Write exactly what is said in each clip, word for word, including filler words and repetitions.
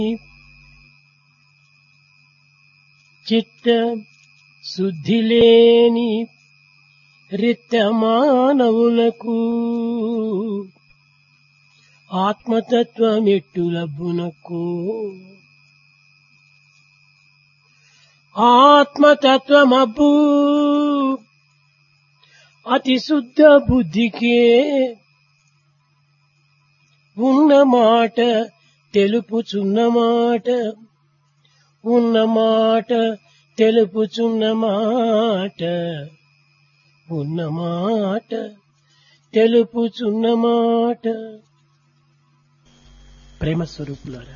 చిత్త శుద్ధి లేని రిత్త మానవులకు ఆత్మతత్వమెట్టు లబ్బునకు. ఆత్మతత్వమబ్బు అతి శుద్ధ బుద్ధికే ఉన్న మాట తెలుపుచున్న మాట, ఉన్న మాట తెలుపుచున్న మాట, ఉన్న మాట తెలుపుచున్న మాట. ప్రేమ స్వరూపులారా,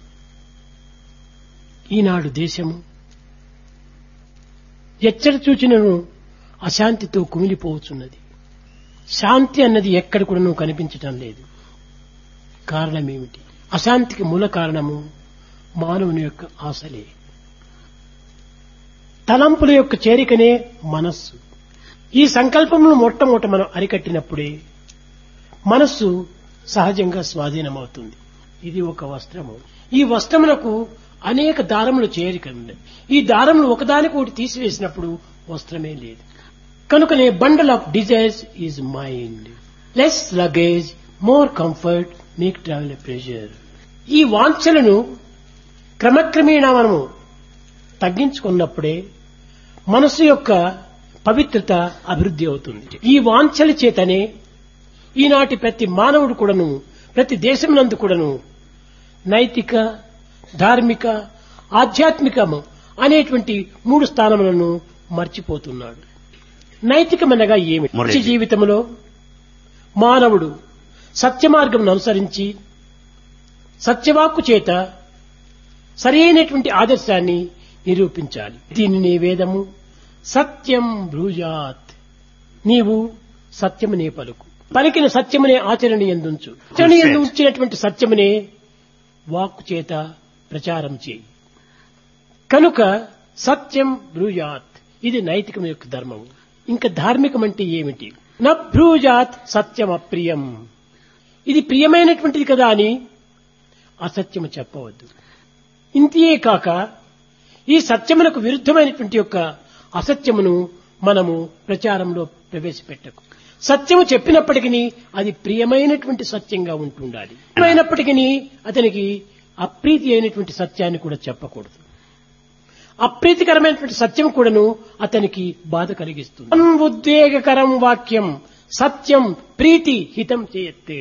ఈనాడు దేశము ఎచ్చట చూచినను అశాంతితో కుమిలిపోవచ్చున్నది. శాంతి అన్నది ఎక్కడ కూడా కనిపించటం లేదు. కారణమేమిటి? అశాంతికి మూల కారణము మానవుని యొక్క ఆశలే, తలంపుల యొక్క చేరికనే మనస్సు. ఈ సంకల్పమును మొట్టమొదట మనం అరికట్టినప్పుడే మనస్సు సహజంగా స్వాధీనమవుతుంది. ఇది ఒక వస్త్రము. ఈ వస్త్రములకు అనేక దారములు చేరిక ఉన్నాయి. ఈ దారములు ఒకదానికి ఒకటి తీసివేసినప్పుడు వస్త్రమే లేదు. కనుకనే bundle of desires is mind, less luggage, more comfort, make travel a pressure. ఈ వాంఛలను క్రమక్రమేణా మనము తగ్గించుకున్నప్పుడే మనసు యొక్క పవిత్రత అభివృద్ధి అవుతుంది. ఈ వాంఛల చేతనే ఈనాటి ప్రతి మానవుడు కూడాను, ప్రతి దేశమునందు కూడాను నైతిక, ధార్మిక, ఆధ్యాత్మికము అనేటువంటి మూడు స్థానములను మర్చిపోతున్నాడు. నైతికమనగా ఏమిటి? నిత్య జీవితంలో మానవుడు సత్య మార్గం అనుసరించి సత్యవాక్కు చేత సరైనటువంటి ఆదర్శాన్ని నిరూపించాలి. దీనిని వేదము సత్యం బ్రూజాత్, నీవు సత్యమునే పలుకు, పలికిన సత్యమునే ఆచరణ యందుంచు, ఆచరణ యందు ఉంచినటువంటి సత్యమునే వాక్కు చేత ప్రచారం చేయి. కనుక సత్యం బ్రూజాత్, ఇది నైతికం యొక్క ధర్మము. ఇంకా ధార్మికం అంటే ఏమిటి? న బ్రూజాత్ సత్యం అప్రియం, ఇది ప్రియమైనటువంటిది కదా అని అసత్యము చెప్పవద్దు. ఇంతే కాక ఈ సత్యమునకు విరుద్ధమైనటువంటి యొక్క అసత్యమును మనము ప్రచారంలో ప్రవేశపెట్టకు. సత్యము చెప్పినప్పటికీ అది ప్రియమైనటువంటి సత్యంగా ఉంటుండాలి. ప్రియమైనప్పటికీ అతనికి అప్రీతి అయినటువంటి సత్యాన్ని కూడా చెప్పకూడదు. అప్రీతికరమైనటువంటి సత్యం కూడాను అతనికి బాధ కలిగిస్తుంది. ఉద్వేగకరం వాక్యం సత్యం ప్రీతి హితం చేయత్తే.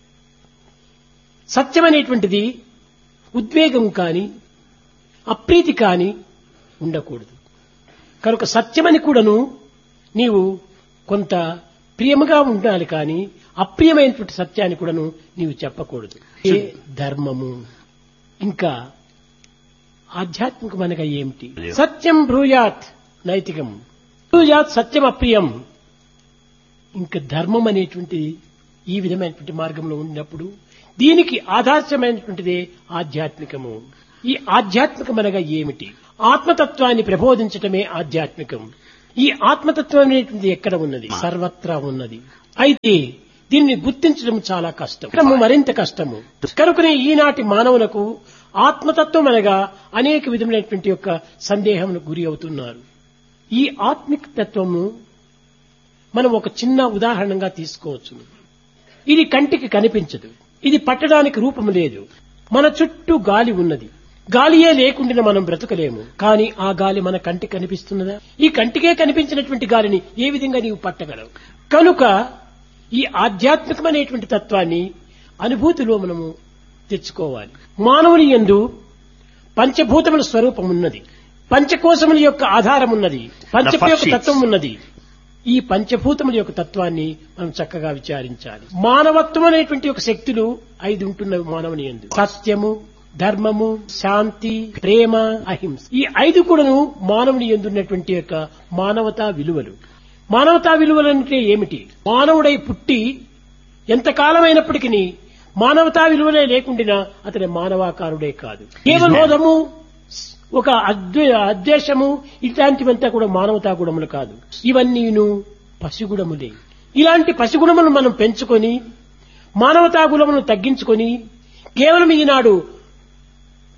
సత్యం అనేటువంటిది ఉద్వేగం కాని అప్రీతి కాని ఉండకూడదు. కనుక సత్యమని కూడాను నీవు కొంత ప్రియముగా ఉండాలి, కానీ అప్రియమైనటువంటి సత్యాన్ని కూడాను నీవు చెప్పకూడదు. ఏ ధర్మము. ఇంకా ఆధ్యాత్మికం అనగా ఏమిటి? సత్యం బ్రూయాత్ నైతికం, బ్రూయాత్ సత్యం అప్రియం. ఇంకా ధర్మం అనేటువంటి ఈ విధమైనటువంటి మార్గంలో ఉన్నప్పుడు దీనికి ఆదర్శమైనటువంటిదే ఆధ్యాత్మికము. ఈ ఆధ్యాత్మికం అనగా ఏమిటి? ఆత్మతత్వాన్ని ప్రబోధించటమే ఆధ్యాత్మికం. ఈ ఆత్మతత్వం అనేటువంటిది ఎక్కడ ఉన్నది? సర్వత్రా ఉన్నది. అయితే దీన్ని గుర్తించడం చాలా కష్టం, మరింత కష్టము. కనుకనే ఈనాటి మానవులకు ఆత్మతత్వం అనగా అనేక విధమైనటువంటి యొక్క సందేహములకు గురి అవుతున్నారు. ఈ ఆత్మిక తత్వము మనం ఒక చిన్న ఉదాహరణగా తీసుకోవచ్చు. ఇది కంటికి కనిపించదు, ఇది పట్టడానికి రూపము లేదు. మన చుట్టూ గాలి ఉన్నది, గాలియే లేకుండా మనం బ్రతకలేము. కానీ ఆ గాలి మన కంటికి కనిపిస్తున్నదా? ఈ కంటికే కనిపించినటువంటి గాలిని ఏ విధంగా నీవు పట్టగలవు? కనుక ఈ ఆధ్యాత్మికమైనటువంటి తత్వాన్ని అనుభూతిలో మనము తెచ్చుకోవాలి. మానవుని యందు పంచభూతముల స్వరూపం ఉన్నది, పంచకోశముల యొక్క ఆధారం ఉన్నది, పంచ యొక్క తత్వం ఉన్నది. ఈ పంచభూతముల యొక్క తత్వాన్ని మనం చక్కగా విచారించాలి. మానవత్వం అనేటువంటి ఒక శక్తులు ఐదు ఉంటున్నవి మానవుని యందు. సత్యము, ధర్మము, శాంతి, ప్రేమ, అహింస. ఈ ఐదు కూడాను మానవుని యందున్నటువంటి యొక్క మానవతా విలువలు. మానవతా విలువలు అంటే ఏమిటి? మానవుడై పుట్టి ఎంతకాలమైనప్పటికీ మానవతా విలువలే లేకుండా అతని మానవాకారుడే కాదు. కేవలం ఒక అద్వేషము ఇట్లాంటివంతా కూడా మానవతా గుణములు కాదు. ఇవన్నీను పసిగుణములే. ఇలాంటి పసిగుణములను మనం పెంచుకొని మానవతా గుణములను తగ్గించుకొని కేవలం ఈనాడు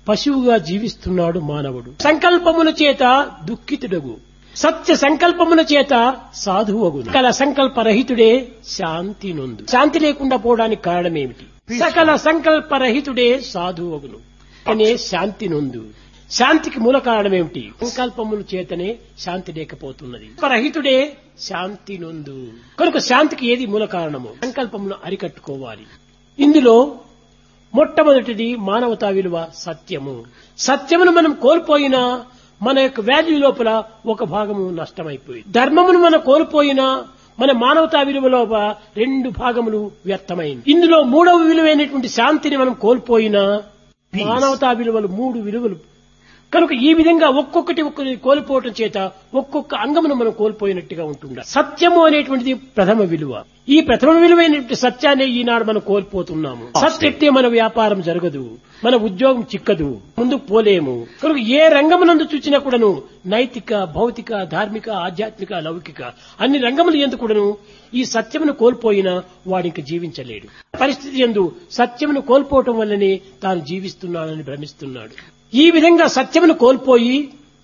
పశువుగా జీవిస్తున్నాడు మానవుడు. సంకల్పముల చేత దుఃఖితుడగు, సత్య సంకల్పముల చేత సాధువగు. సకల సంకల్పరహితుడే శాంతి నొందు. శాంతి లేకుండా పోవడానికి కారణమేమిటి? సకల సంకల్పరహితుడే సాధువగును అనే శాంతి నొందు. శాంతికి మూల కారణం ఏమిటి? సంకల్పముల చేతనే శాంతి లేకపోతున్నది. రహితుడే శాంతి నొందు. కనుక శాంతికి ఏది మూల కారణము? సంకల్పమును అరికట్టుకోవాలి. ఇందులో మొట్టమొదటిది మానవతా విలువ సత్యము. సత్యమును మనం కోల్పోయినా మన యొక్క వాల్యూ లోపల ఒక భాగము నష్టమైపోయింది. ధర్మమును మనం కోల్పోయినా మన మానవతా విలువ లోపల రెండు భాగములు వ్యర్థమైంది. ఇందులో మూడవ విలువైనటువంటి శాంతిని మనం కోల్పోయినా మానవతా విలువలు మూడు విలువలు. కనుక ఈ విధంగా ఒక్కొక్కటి ఒక్కటి కోల్పోవటం చేత ఒక్కొక్క అంగమును మనం కోల్పోయినట్టుగా ఉంటుంది. సత్యము అనేటువంటిది ప్రథమ విలువ. ఈ ప్రథమ విలువైనటువంటి సత్యాన్ని ఈనాడు మనం కోల్పోతున్నాము. సత్యతే మన వ్యాపారం జరగదు, మన ఉద్యోగం చిక్కదు, ముందుకు పోలేము. కనుక ఏ రంగమునందు చూసినా కూడాను నైతిక, భౌతిక, ధార్మిక, ఆధ్యాత్మిక, లౌకిక అన్ని రంగములు ఎందు కూడాను ఈ సత్యమును కోల్పోయినా వాడింక జీవించలేడు. పరిస్థితి ఎందు సత్యమును కోల్పోవటం వల్లనే తాను జీవిస్తున్నానని భ్రమిస్తున్నాడు. ఈ విధంగా సత్యమును కోల్పోయి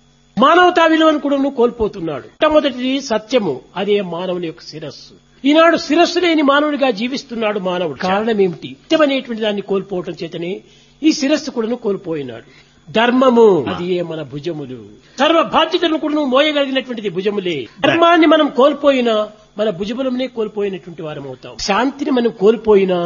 మానవతా విలువను కూడా కోల్పోతున్నాడు. మొట్టమొదటిది సత్యము, అదే మానవుని యొక్క శిరస్సు. ఈనాడు శిరస్సు లేని మానవుడిగా జీవిస్తున్నాడు మానవుడు. కారణం ఏమిటి? సత్యం అనేటువంటి దాన్ని కోల్పోవటం చేతనే ఈ శిరస్సు కూడా కోల్పోయినాడు. ధర్మము, అది ఏ మన భుజములు. సర్వ బాధ్యతలను కూడా మోయగలిగినటువంటిది భుజములే. ధర్మాన్ని మనం కోల్పోయినా మన భుజములనే కోల్పోయినటువంటి వారం అవుతాం. శాంతిని మనం కోల్పోయినా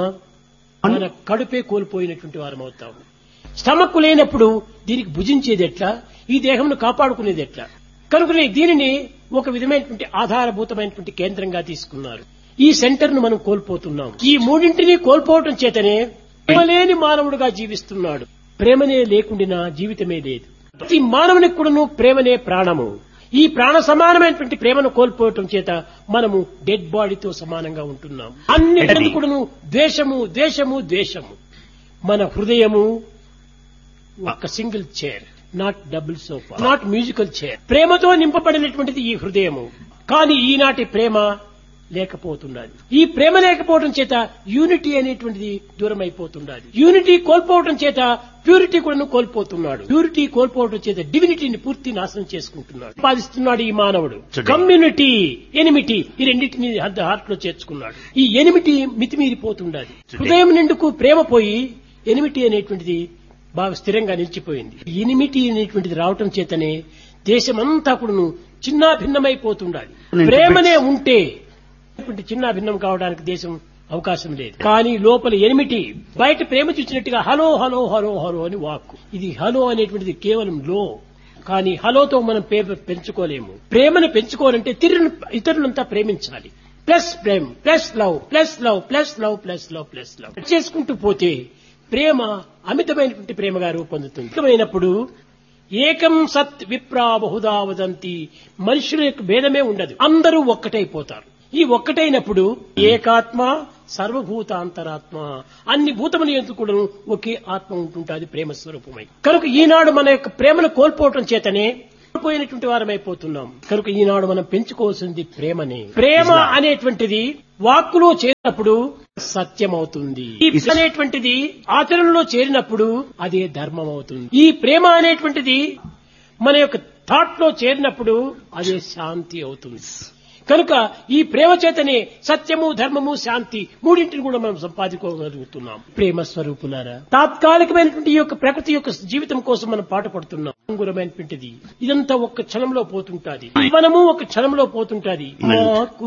మన కడుపే కోల్పోయినటువంటి వారం అవుతాం. స్టమక్ లేనప్పుడు దీనికి భుజించేది ఎట్లా? ఈ దేహంను కాపాడుకునేది ఎట్లా? కనుకనే దీనిని ఒక విధమైనటువంటి ఆధారభూతమైనటువంటి కేంద్రంగా తీసుకున్నారు. ఈ సెంటర్ ను మనం కోల్పోతున్నాం. ఈ మూడింటిని కోల్పోవటం చేతనే ప్రేమలేని మానవుడుగా జీవిస్తున్నాడు. ప్రేమనే లేకుండా జీవితమే లేదు. ప్రతి మానవునికి కూడాను ప్రేమనే ప్రాణము. ఈ ప్రాణ సమానమైనటువంటి ప్రేమను కోల్పోవటం చేత మనము డెడ్ బాడీతో సమానంగా ఉంటున్నాం. అన్ని కూడాను ద్వేషము, ద్వేషము, ద్వేషము. మన హృదయము ఒక single chair, not double sofa, not musical chair. ప్రేమతో నింపబడినటువంటిది ఈ హృదయము. కానీ ఈనాటి ప్రేమ లేకపోతున్నది. ఈ ప్రేమ లేకపోవడం చేత యూనిటీ అనేటువంటిది దూరం అయిపోతున్నది. యూనిటీ కోల్పోవడం చేత ప్యూరిటీ కూడా కోల్పోతున్నాడు. ప్యూరిటీ కోల్పోవడం చేత డివినిటీని పూర్తి నాశనం చేసుకుంటున్నాడు, సంపాదిస్తున్నాడు ఈ మానవుడు. కమ్యూనిటీ, ఎనిమిటీ, ఈ రెండింటిని హార్ట్ లో చేర్చుకున్నాడు. ఈ ఎనిమిటీ మితిమీరిపోతున్నది. హృదయం నిండుకు ప్రేమ పోయి ఎనిమిటీ అనేటువంటిది బాగా స్థిరంగా నిలిచిపోయింది. ఎనిమిటీ అనేటువంటిది రావటం చేతనే దేశమంతా కూడా చిన్నా భిన్నమైపోతుండాలి. ప్రేమనే ఉంటే చిన్నా భిన్నం కావడానికి దేశం అవకాశం లేదు. కానీ లోపల ఎనిమిటీ, బయట ప్రేమ చూసినట్టుగా హలో హలో హలో హలో అని వాక్కు. ఇది హలో అనేటువంటిది కేవలం లో. కానీ హలోతో మనం పెంచుకోలేము. ప్రేమను పెంచుకోవాలంటే తిరిగి ఇతరులంతా ప్రేమించాలి. ప్లస్ ప్రేమ, plus love, plus love, plus love, plus love, plus love చేసుకుంటూ పోతే ప్రేమ అమితమైనటువంటి ప్రేమగా రూపొందుతుంది. అమితమైనప్పుడు ఏకం సత్ విప్రా బహుదా వదంతి, మనుషుల యొక్క భేదమే ఉండదు, అందరూ ఒక్కటైపోతారు. ఈ ఒక్కటైనప్పుడు ఏకాత్మ సర్వభూతాంతరాత్మ, అన్ని భూతముల యందు కూడా ఒకే ఆత్మ ఉంటుంటుంది ప్రేమ స్వరూపమై. కనుక ఈనాడు మన యొక్క ప్రేమను కోల్పోవటం చేతనే కోల్పోయినటువంటి వారమైపోతున్నాం. కనుక ఈనాడు మనం పెంచుకోవాల్సింది ప్రేమనే. ప్రేమ అనేటువంటిది వాక్కులో చేరినప్పుడు సత్యం అవుతుంది. ఈ అనేటువంటిది ఆచరణలో చేరినప్పుడు అదే ధర్మం అవుతుంది. ఈ ప్రేమ అనేటువంటిది మన యొక్క థాట్ లో చేరినప్పుడు అదే శాంతి అవుతుంది. కనుక ఈ ప్రేమ చేతనే సత్యము, ధర్మము, శాంతి మూడింటిని కూడా మనం సంపాదించుకోగలుగుతున్నాం. ప్రేమ స్వరూపులారా, తాత్కాలికమైనటువంటి ఈ యొక్క ప్రకృతి యొక్క జీవితం కోసం మనం పాటు పడుతున్నాం. అంగురమైనటువంటిది ఇదంతా ఒక్క క్షణంలో పోతుంటాది. మనము ఒక క్షణంలో పోతుంటాది.